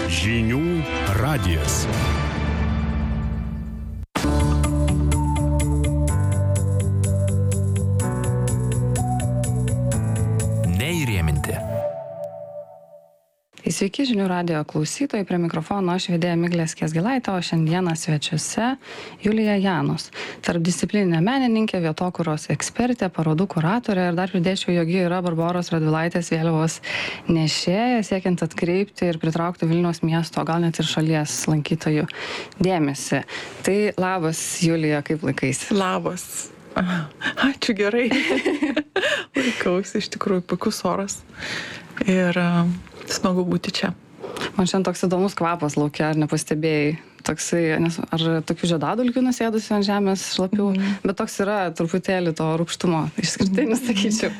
Žinių radijas. Neįrėminti. Sveiki žinių radijo klausytojai, prie mikrofono aš vedėja Miglė Skiesgilaitė, o šiandieną svečiuose Julija Janus, tarpdisciplininė menininkė, vietokūros ekspertė, parodų kuratorė ir dar pridėčiau, jog ji yra Barboros Radvilaitės vėliavos nešėja, siekiant atkreipti ir pritraukti Vilniaus miesto, gal net ir šalies lankytojų dėmesį. Tai labas, Julija, kaip laikaisi? Labas. Ačiū, gerai. Laikausi, iš tikrųjų, puikus oras. Ir smagu būti čia. Man šiandien toks įdomus kvapas laukia, ar nepastebėjai? Toksai, ar tokių žiedadulkių nusėdusių ant žemės šlapių, bet toks yra truputėlį to rūgštumo išskirtinis, sakyčiau.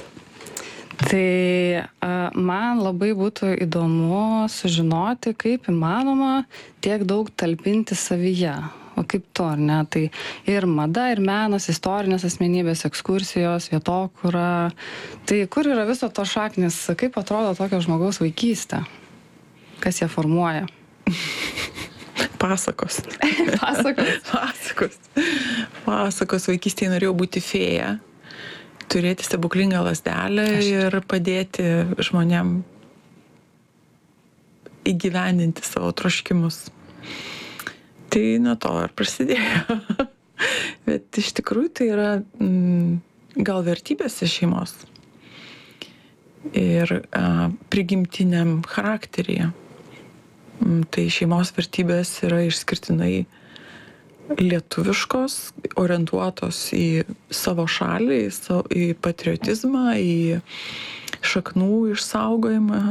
Tai man labai būtų įdomu sužinoti, kaip įmanoma tiek daug talpinti savyje. O kaip to, ar ne? Tai ir mada, ir menas, istorinės asmenybės, ekskursijos, vietokūra. Tai kur yra viso to šaknis? Kaip atrodo tokio žmogaus vaikystė? Kas ją formuoja? Pasakos. Pasakos. Vaikystėje norėjau būti fėja, turėti stebuklingą lazdelę ir padėti žmonėm įgyvendinti savo troškimus. Tai nuo to ir prasidėjo. Bet iš tikrųjų tai yra gal vertybės iš šeimos ir prigimtiniam charakteryje. Tai šeimos vertybės yra išskirtinai lietuviškos, orientuotos į savo šalį, į patriotizmą, į šaknų išsaugojimą,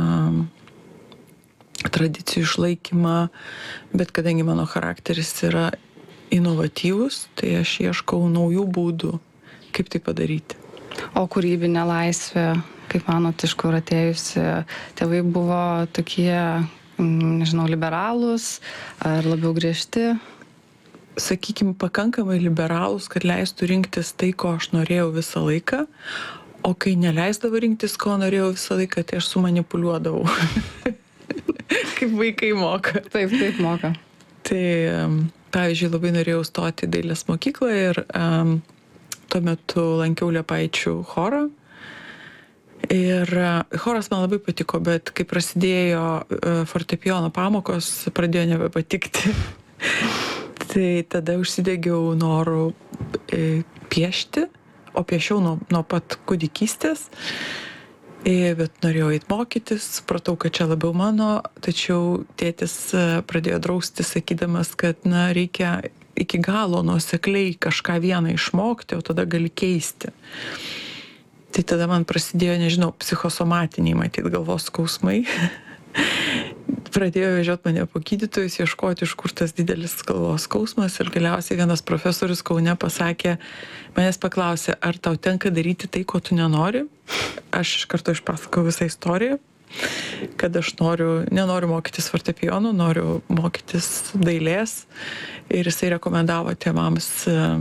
tradicijų išlaikymą, bet kadangi mano charakteris yra inovatyvus, tai aš ieškau naujų būdų, kaip tai padaryti. O kūrybinė laisvė, kaip manot, iš kur atėjusi? Tėvai buvo tokie, nežinau, liberalūs ar labiau griežti? Sakykime, pakankamai liberalūs, kad leistų rinktis tai, ko aš norėjau visą laiką, o kai neleisdavo rinktis, ko norėjau visą laiką, tai aš sumanipuliuodavau. Kaip vaikai moka. Taip moka. Tai, pavyzdžiui, labai norėjau stoti į dailės mokyklą ir tuo metu lankiau Liepaičių chorą. Ir choras man labai patiko, bet kai prasidėjo fortepijono pamokos, pradėjo nebepatikti. Tai tada užsidegiau noru piešti, o piešiau nuo pat kūdikystės. Bet norėjau eit mokytis, supratau, kad čia labiau mano, tačiau tėtis pradėjo drausti, sakydamas, kad reikia iki galo nuosekliai kažką vieną išmokti, o tada gali keisti. Tai tada man prasidėjo, nežinau, psichosomatiniai, matyt, galvos skausmai. Pradėjo vežioti mane po gydytojus, ieškoti, iš kur tas didelis galvos skausmas, ir galiausiai vienas profesorius Kaune pasakė, manęs paklausė, ar tau tenka daryti tai, ko tu nenori. Aš iš karto išpasakau visą istoriją, kad aš nenoriu mokytis fortepijonų, noriu mokytis dailės, ir jisai rekomendavo tėvams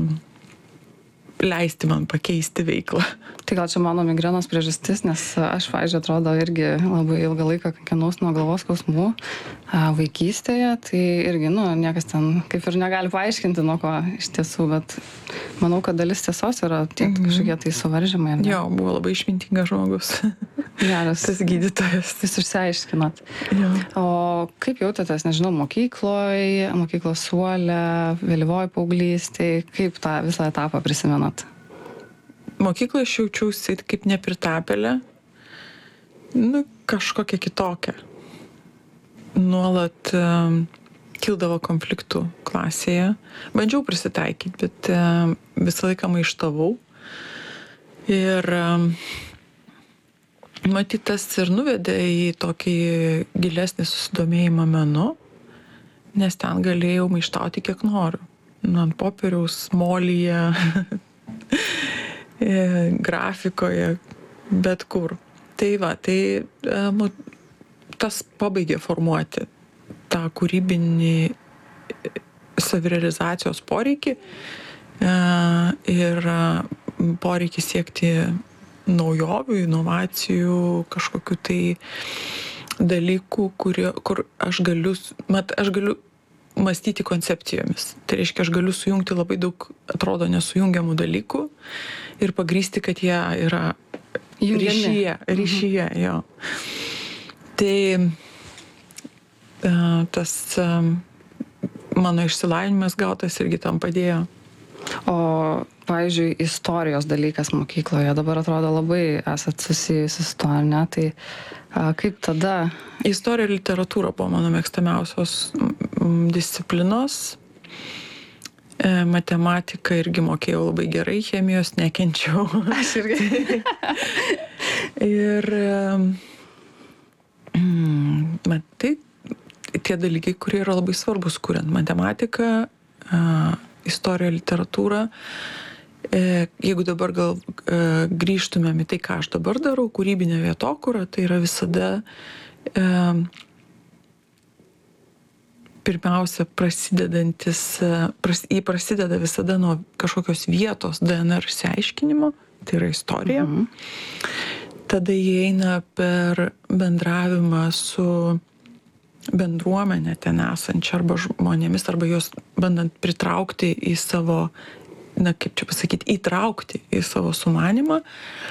leisti man pakeisti veiklą. Tai gal čia mano migrenos priežastis, nes aš, pavyzdžiui, atrodo irgi labai ilgą laiką kankinuos nuo galvos skausmų vaikystėje, tai irgi, niekas ten kaip ir negali paaiškinti nuo ko iš tiesų, bet manau, kad dalis tiesos yra tiek kažkokie tai suvaržymai. Jo, buvo labai išmintingas žmogus. Geras. Tas gydytojas. Jūs išsiaiškinot. Jo. O kaip jautėtės, nežinau, mokyklos suole, vėlyvoj paauglystėj, kaip tą visą etapą prisimenat? Mokykloje aš jaučiausi kaip nepritapėlė, kažkokia kitokia. Nuolat kildavo konfliktų klasėje. Bandžiau prisitaikyti, bet visą laiką maištavau. Ir matyt, tas ir nuvedė į tokį gilesnį susidomėjimą menu, nes ten galėjau maištauti kiek noriu. Ant popieriaus, molyje, grafikoje, bet kur. Tai tas pabaigė formuoti tą kūrybinį savirealizacijos poreikį ir poreikį siekti naujovių, inovacijų, kažkokių tai dalykų, kur aš galiu mąstyti koncepcijomis. Tai reiškia, aš galiu sujungti labai daug, atrodo, nesujungiamų dalykų ir pagrįsti, kad jie yra ryšyje, jo. Tai tas mano išsilavinimas gautas irgi tam padėjo. O, pavyzdžiui, istorijos dalykas mokykloje, dabar atrodo labai esat susijusi su to, ne? Tai kaip tada? Istorija ir literatūra buvo mano mėgstamiausios disciplinos. Matematiką irgi mokėjau labai gerai, chemijos nekenčiau. Aš irgi. Ir tai tie dalykai, kurie yra labai svarbus, kuriant matematiką, istoriją, literatūrą. Jeigu dabar gal grįžtumėm į tai, ką aš dabar darau, kūrybinė vietokūra, tai yra visada pirmiausia jį prasideda visada nuo kažkokios vietos DNR išsiaiškinimo, tai yra istorija. Tada jie eina per bendravimą su bendruomenė ten esančia arba žmonėmis, arba juos bandant pritraukti į savo, kaip čia pasakyti, įtraukti į savo sumanimą.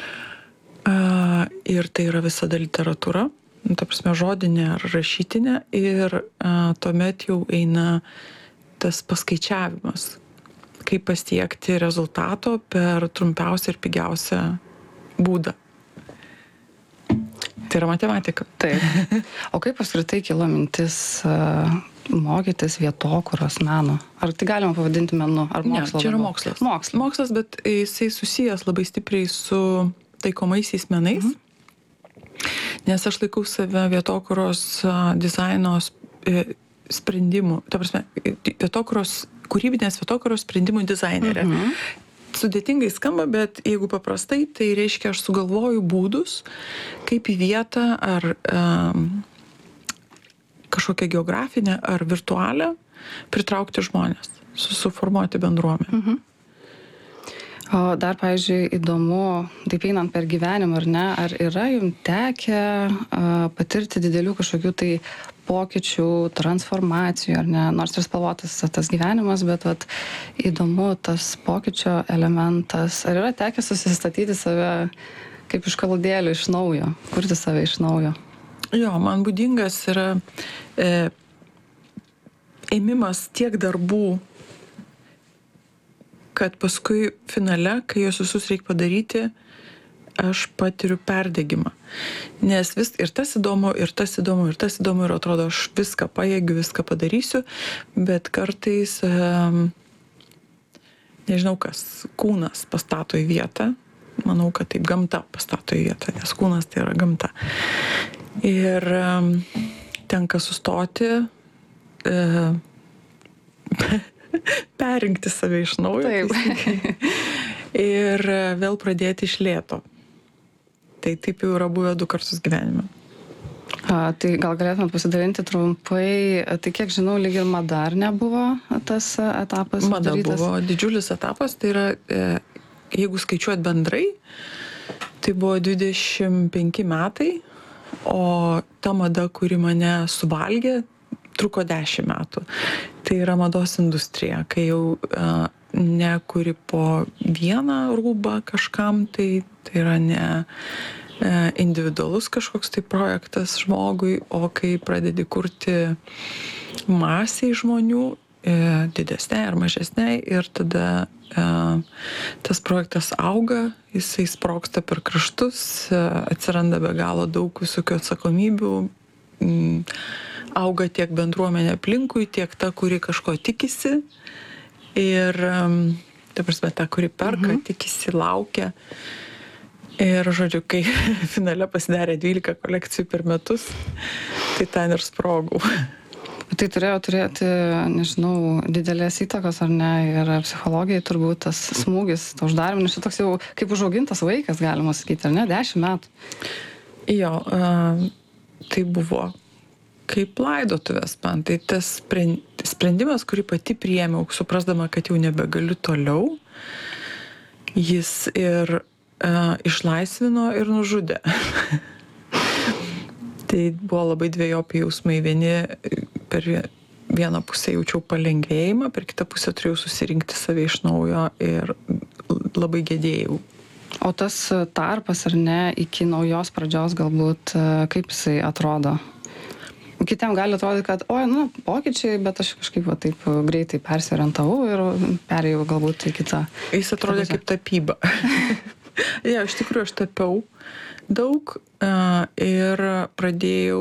Ir tai yra visada literatūra, ta prasme žodinė ar rašytinė, ir tuomet jau eina tas paskaičiavimas, kaip pasiekti rezultato per trumpiausią ir pigiausią būdą. Tai yra matematika. Taip. O kaip apskritai kilo mintis mokytis vietokūros meno? Ar tai galima pavadinti menu? Ar mokslo? Ne, čia yra mokslas. Mokslas, bet jisai susijęs labai stipriai su taikomaisiais menais. Nes aš laikau save vietokūros dizaino sprendimų, ta prasme, kūrybinės vietokūros sprendimų dizainerė. Sudėtingai skamba, bet jeigu paprastai, tai reiškia, aš sugalvoju būdus, kaip į vietą ar kažkokią geografinę ar virtualią pritraukti žmonės, suformuoti bendruomenę. O dar, pavyzdžiui, įdomu, taip einant per gyvenimą, ar ne, ar yra jums tekę patirti didelių kažkokių tai pokyčių, transformacijų, ar ne, nors ir spalvotas tas gyvenimas, bet įdomu tas pokyčio elementas. Ar yra tekę susistatyti save kaip iš kaludėlių iš naujo, kurti save iš naujo? Jo, man būdingas yra ėmimas tiek darbų, kad paskui finale, kai juos visus reikia padaryti, aš patiriu perdegimą. Nes ir tas įdomu, ir tas įdomu, ir tas įdomu, ir atrodo, aš viską pajėgiu, viską padarysiu, bet kartais, nežinau kas, kūnas pastato į vietą. Manau, kad taip gamta pastato į vietą, nes kūnas tai yra gamta. Ir tenka sustoti, perrinkti save iš naujo. Ir vėl pradėti iš lėto. Tai taip jau yra buvę 2 kartus gyvenime. Tai gal galėtumėt pasidalinti trumpai, tai kiek žinau, lyg ir mada ar nebuvo tas etapas? Mada buvo didžiulis etapas, tai yra, jeigu skaičiuot bendrai, tai buvo 25 metai, o ta mada, kuri mane suvalgė, truko 10 metų. Tai yra mados industrija, kai jau nekuri po vieną rūbą kažkam, tai yra ne individualus kažkoks tai projektas žmogui, o kai pradedi kurti masiai žmonių, didesnei ar mažesnei, ir tada tas projektas auga, jisai sprogsta per kraštus, atsiranda be galo daug visokių atsakomybių, auga tiek bendruomenė aplinkui, tiek ta, kuri kažko tikisi. Ir, ta prasme, ta, kuri perka, tikisi, laukia. Ir, žodžiu, kai finale pasidarė 12 kolekcijų per metus, tai ten ir sprogau. Tai turėjo turėti, nežinau, didelės įtakos ar ne, ir psichologijai turbūt tas smūgis, to uždarimas, čia toks jau kaip užaugintas vaikas, galima sakyti, ar ne, 10 metų. Jo, tai buvo kaip laidotuvės man. Tai tas sprendimas, kurį pati priėmiau, suprasdama, kad jau nebegaliu toliau, jis ir išlaisvino ir nužudė. Tai buvo labai dvejopi jausmai. Vieni per vieną pusę jaučiau palengvėjimą, per kitą pusę turėjau susirinkti save iš naujo ir labai gedėjau. O tas tarpas ar ne iki naujos pradžios galbūt, kaip jisai atrodo? Kitiem gali atrodyti, kad, pokyčiai, bet aš kažkaip taip greitai persiorientavau ir perėjau galbūt į kitą. Jis atrodė kaip tapyba. Ja, iš tikrųjų aš tapiau daug ir pradėjau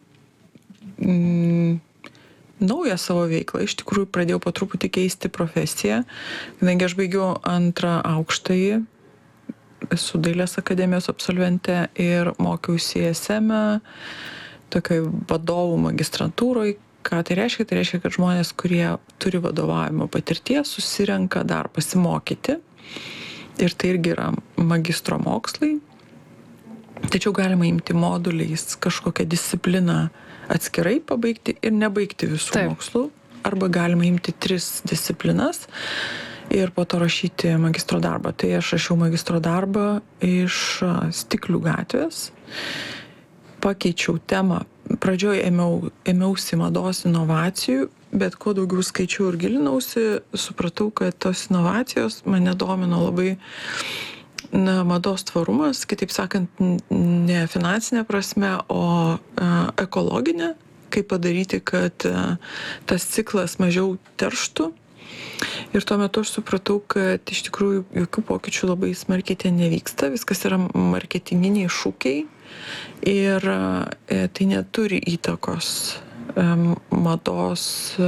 naują savo veiklą. Iš tikrųjų pradėjau po truputį keisti profesiją, kadangi aš baigiau 2 aukštąjį, esu Dailės akademijos absolventė ir mokiausi ESM-e, tokioj vadovų magistrantūroj. Ką tai reiškia? Tai reiškia, kad žmonės, kurie turi vadovavimo patirties, susirenka dar pasimokyti. Ir tai irgi yra magistro mokslai. Tačiau galima imti moduliais kažkokią discipliną atskirai pabaigti ir nebaigti visų mokslų. Arba galima imti 3 disciplinas ir po to rašyti magistro darbą. Tai aš rašiau magistro darbą iš Stiklių gatvės. Pakeičiau temą. Pradžioj ėmiausi mados inovacijų, bet kuo daugiau skaičiau ir gilinausi, supratau, kad tos inovacijos mane domino labai mados tvarumas, kitaip sakant, ne finansinė prasme, o ekologinė, kaip padaryti, kad tas ciklas mažiau terštų. Ir tuo metu aš supratau, kad iš tikrųjų jokių pokyčių labai smarkiai ten nevyksta, viskas yra marketinginiai šūkiai. Ir tai neturi įtakos mados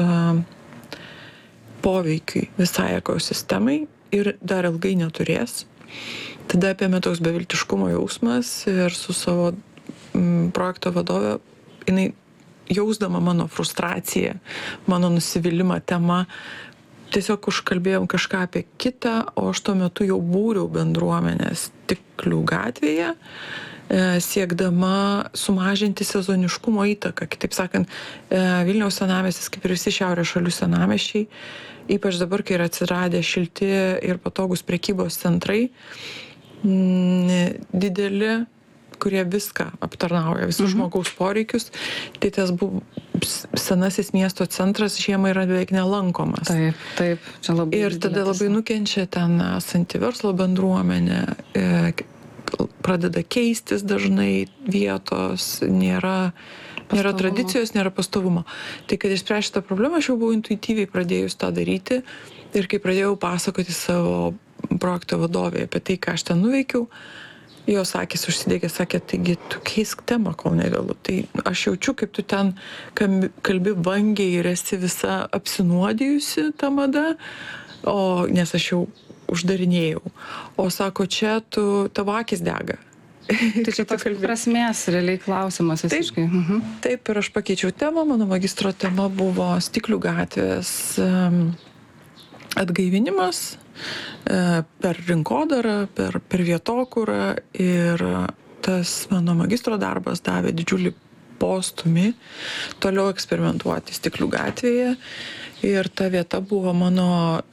poveikiui visai ekosistemai ir dar ilgai neturės. Tada apėmė toks beviltiškumo jausmas ir su savo projekto vadove, jinai jausdama mano frustraciją, mano nusivylimą tema, tiesiog užkalbėjom kažką apie kitą, o aš tuo metu jau būriau bendruomenės Stiklių gatvėje, siekdama sumažinti sezoniškumo įtaką. Kitaip sakant, Vilniaus senamiestis, kaip ir visi šiaurės šalių senamiesčiai, ypač dabar, kai yra atsiradę šilti ir patogus prekybos centrai, dideli, kurie viską aptarnauja, visus žmogaus poreikius, tai tas senasis miesto centras žiemą yra beveik nelankomas. Taip, čia labai. Ir tada labai nukenčia ten esanti verslo bendruomenė, pradeda keistis dažnai vietos, nėra tradicijos, nėra pastovumo. Tai kad išspręsti šitą problemą, aš jau buvau intuityviai pradėjus tą daryti ir kai pradėjau pasakoti savo projekto vadovėje apie tai, ką aš ten nuveikiau, jos akys užsidegė, sakė, taigi tu keisk temą, kol nevėlu. Tai aš jaučiu, kaip tu ten kalbi vangiai ir esi visa apsinuodijusi tą madą, nes aš jau uždarinėjau. O sako, čia tavo akis dega. Tai čia toks prasmės realiai klausimas visiškai. Taip, ir aš pakeičiau temą. Mano magistro tema buvo Stiklių gatvės atgaivinimas per rinkodarą, per vietokūrą. Ir tas mano magistro darbas davė didžiulį postūmį toliau eksperimentuoti Stiklių gatvėje. Ir ta vieta buvo mano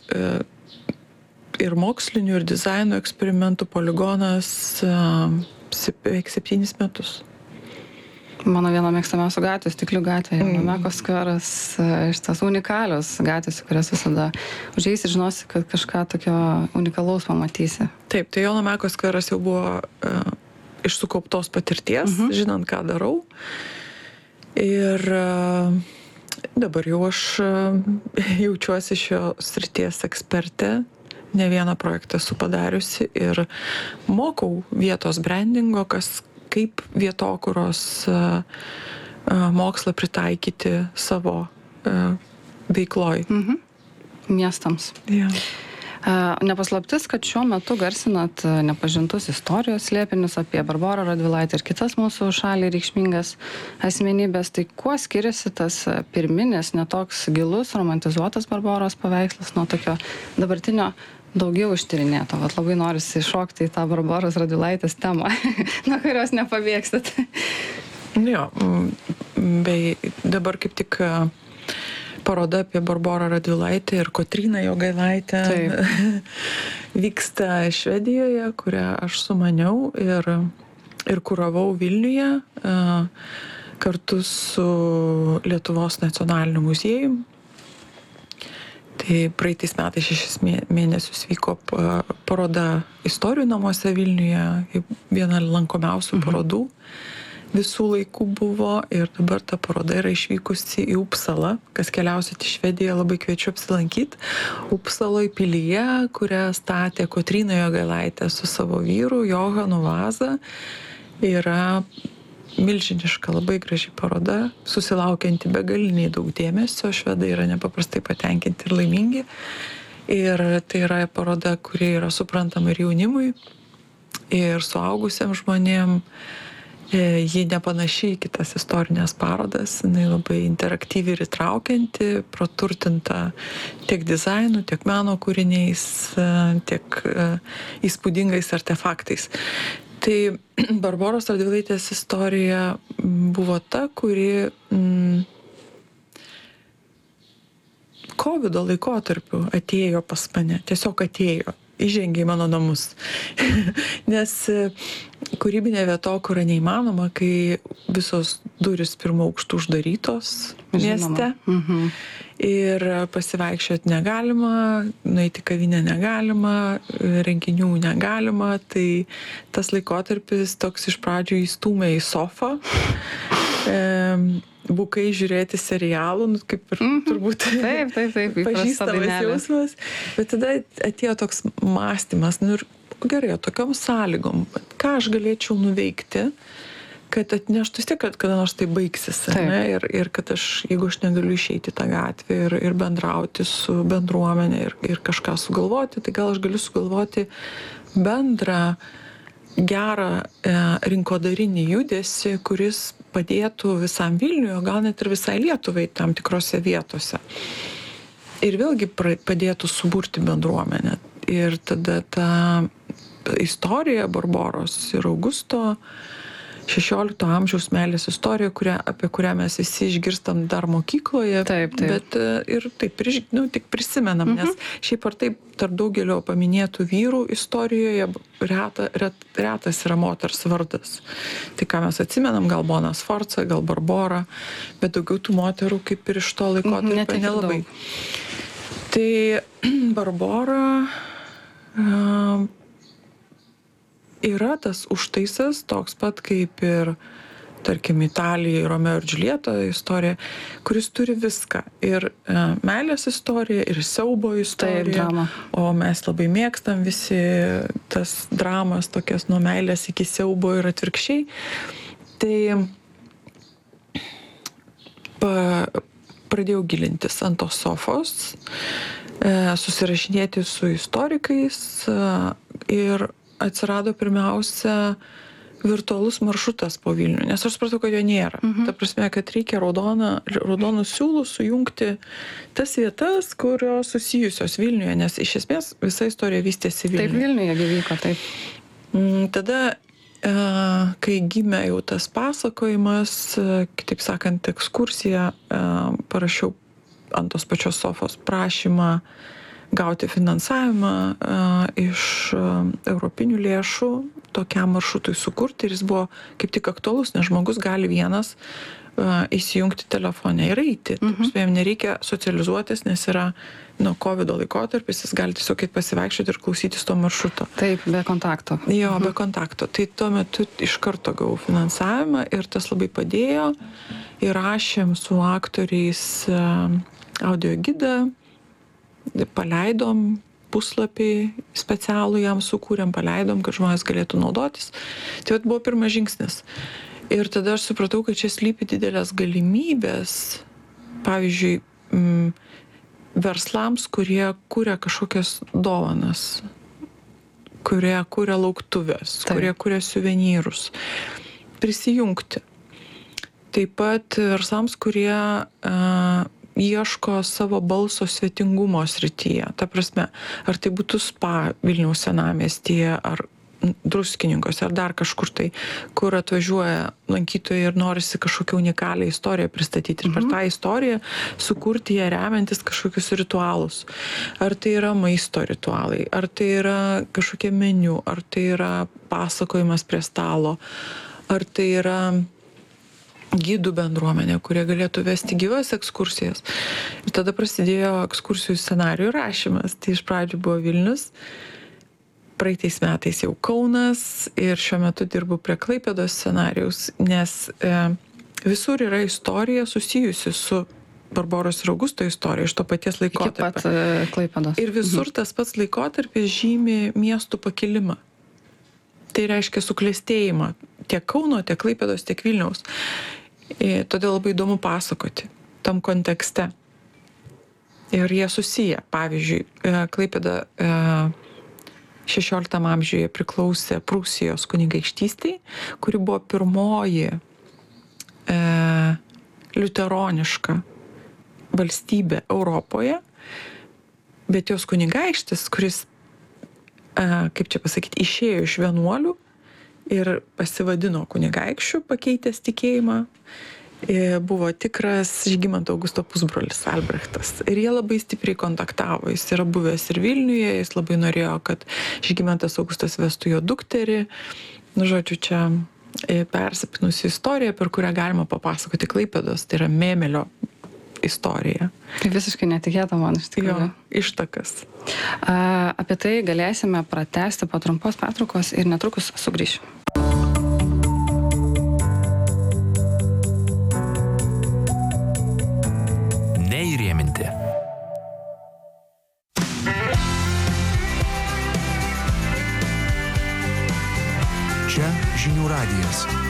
ir mokslinių, ir dizaino eksperimentų poligonas beveik 7 metus. Mano viena mėgstamiausių gatvės, Stiklių gatvė, Jono Meko skveras, iš tos unikalios gatvės, kurias visada užeisi ir žinosi, kad kažką tokio unikalaus pamatysi. Taip, tai Jono Meko skveras jau buvo iš sukauptos patirties, žinant, ką darau. Ir dabar jau aš jaučiuosi šio srities ekspertė. Ne vieną projektą esu padariusi ir mokau vietos brandingo, kaip vietokūros mokslą pritaikyti savo veikloj. Miestams. Nepaslaptis, kad šiuo metu garsinat nepažintus istorijos slėpinius apie Barborą Radvilaitę ir kitas mūsų šaliai reikšmingas asmenybės. Tai kuo skiriasi tas pirminis, netoks gilus, romantizuotas Barboros paveikslas nuo tokio dabartinio daugiau ištyrinėto? Vat labai norisi iššokti į tą Barboros Radvilaitės temą, nuo kurios nepabėgstat. Jo, bei dabar kaip tik paroda apie Barborą Radvilaitę ir Kotryną Jogailaitę vyksta Švedijoje, kurią aš sumaniau, ir ir kuravau Vilniuje kartu su Lietuvos nacionaliniu muziejum. Tai praeitais metais 6 mėnesius vyko paroda Istorijų namuose Vilniuje, viena lankomiausių parodų visų laikų buvo, ir dabar ta paroda yra išvykusi į Upsalą. Kas keliausit į Švediją, labai kviečiu apsilankyti. Upsaloj pilyje, kurią statė Kotryna Jogailaitė su savo vyru Johanu Vaza, yra milžiniška, labai graži paroda, susilaukianti begaliniai daug dėmesio. Švedai yra nepaprastai patenkinti ir laimingi. Ir tai yra paroda, kuri yra suprantama ir jaunimui, ir suaugusiam žmonėm. Ji nepanaši į kitas istorinės parodas, jinai labai interaktyvi ir įtraukianti, praturtinta tiek dizainu, tiek meno kūriniais, tiek įspūdingais artefaktais. Tai Barboros Radvilaitės istorija buvo ta, kuri COVID laikotarpiu atėjo pas mane, tiesiog atėjo, įžengė į mano namus. Nes kūrybinė vietokūra neįmanoma, kai visos durys pirmo aukštų uždarytos mieste. Ir pasivaikščioti negalima, nueiti kavinę negalima, renginių negalima. Tai tas laikotarpis toks iš pradžių įstūmė į sofą. Bukai žiūrėti serialų, kaip ir turbūt Taip, pažįstamas jausmas. Bet tada atėjo toks mąstymas, ir gerai, tokiom sąlygom, ką aš galėčiau nuveikti, kad atneštų vis tiek, kad kada nors tai baigsis. Ir kad jeigu aš negaliu išeiti į tą gatvę ir bendrauti su bendruomenė ir kažką sugalvoti, tai gal aš galiu sugalvoti bendrą gerą rinkodarinį judesį, kuris padėtų visam Vilniui, o gal net ir visai Lietuvai tam tikrose vietose. Ir vėlgi padėtų suburti bendruomenę. Ir tada ta istorija Barboros ir Augusto, 16 amžiaus meilės istorija, apie kurią mes visi išgirstam dar mokykloje. Taip. Bet ir taip, tik prisimenam, nes šiaip ar taip tarp daugelio paminėtų vyrų istorijoje retas yra moters vardas. Tai ką mes atsimenam, gal Bona Sforza, gal Barbora, bet daugiau tų moterų kaip ir iš to laikotarpio nelabai. Tai Barbora yra tas užtaisas, toks pat kaip ir, tarkim, Italijai Romeo ir Džiuljeta istorija, kuris turi viską. Ir meilės istorija, ir siaubo istorija. O mes labai mėgstam visi tas dramas, tokias nuo meilės iki siaubo ir atvirkščiai. Tai pradėjau gilintis ant tos sofos, susirašinėti su istorikais ir atsirado pirmiausia virtualus maršrutas po Vilnių, nes aš supratau, kad jo nėra. Ta prasme, kad reikia raudonų siūlų sujungti tas vietas, kurios susijusios Vilniuje, nes iš esmės visa istorija vystėsi Vilniuje. Taip, Vilniuje vyko, taip. Tada, kai gimė jau tas pasakojimas, kitaip sakant, ekskursiją, parašiau ant tos pačios sofos prašymą gauti finansavimą iš europinių lėšų tokiam maršrutui sukurti, ir jis buvo kaip tik aktualus, nes žmogus gali vienas įsijungti telefone ir eiti. Jam nereikia socializuotis, nes yra COVID laikotarpis, jis gali tiesiog pasivaikščioti ir klausytis to maršruto. Taip, be kontakto. Jo, be kontakto. Tai tuo metu iš karto gavau finansavimą ir tas labai padėjo. Įrašėm su aktoriais audio gidą, paleidom puslapį specialų jam sukūrėm, paleidom, kad žmonės galėtų naudotis. Tai buvo pirmas žingsnis. Ir tada aš supratau, kad čia slypi didelės galimybės, pavyzdžiui, verslams, kurie kuria kažkokias dovanas, kurie kuria lauktuvės, kurie kuria suvenyrus, prisijungti. Taip pat verslams, kurie ieško savo balso svetingumo srityje. Ta prasme, ar tai būtų spa Vilniaus senamiestyje, ar Druskininkuose ar dar kažkur tai, kur atvažiuoja lankytojai ir norisi kažkokią unikalią istoriją pristatyti ir per tą istoriją sukurti ją remiantis kažkokius ritualus. Ar tai yra maisto ritualai, ar tai yra kažkokie meniu, ar tai yra pasakojimas prie stalo, ar tai yra gidų bendruomenė, kurie galėtų vesti gyvas ekskursijas. Ir tada prasidėjo ekskursijų scenarijų rašymas. Tai iš pradžių buvo Vilnius, praeitais metais jau Kaunas ir šiuo metu dirbu prie Klaipėdos scenarijaus, nes visur yra istorija susijusi su Barboros ir Augusto istorija iš to paties laikotarpio. Iki pat Klaipėdos. Ir visur tas pats laikotarpis žymi miestų pakilimą. Tai reiškia suklestėjimą tiek Kauno, tiek Klaipėdos, tiek Vilniaus. Todėl labai įdomu pasakoti tam kontekste. Ir jie susiję. Pavyzdžiui, Klaipėda 16 amžiuje priklausė Prūsijos kunigaikštystei, kuri buvo pirmoji liuteroniška valstybė Europoje, bet jos kunigaikštis, kuris, kaip čia pasakyti, išėjo iš vienuolių ir pasivadino kunigaikščiu, pakeitęs tikėjimą, buvo tikras Žygimanto Augusto pusbrolis Albrechtas. Ir jie labai stipriai kontaktavo. Jis yra buvęs ir Vilniuje, jis labai norėjo, kad Žygimantas Augustas vestų jo dukterį. Žodžiu, čia persipinusi istorija, per kurią galima papasakoti Klaipėdos, tai yra Mėmelio istorija. Tai visiškai netikėta man iš tikrųjų. Jo, ištakas. Apie tai galėsime pratęsti po trumpos pertraukos ir netrukus sugrįšim. Neįrėminti. Čia Žinių radijas.